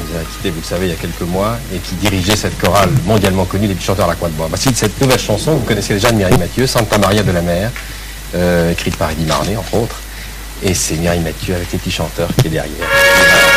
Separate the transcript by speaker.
Speaker 1: nous a quittés, vous le savez, il y a quelques mois, et qui dirigeait cette chorale mondialement connue des petits chanteurs à la Croix de Bois. Voici cette nouvelle chanson, vous connaissez déjà de Mireille Mathieu, Santa Maria de la Mer, écrite par Eddy Marnay, entre autres. Et c'est Mireille Mathieu avec les petits chanteurs qui est derrière.